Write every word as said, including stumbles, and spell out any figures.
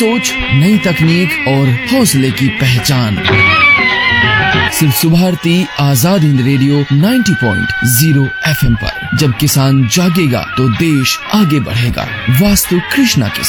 सोच, नई तकनीक और हौसले की पहचान। सिर्फ सुभारती आजाद हिंद रेडियो नब्बे पॉइंट शून्य एफ एम पर। जब किसान जागेगा तो देश आगे बढ़ेगा। वास्तु कृष्णा के